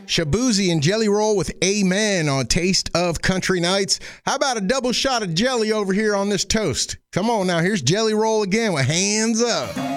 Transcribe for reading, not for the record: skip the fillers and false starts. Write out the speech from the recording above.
Shabuzi and Jelly Roll with Amen on Taste of Country Nights. How about a double shot of jelly over here on this toast? Come on now, here's Jelly Roll again with Hands Up.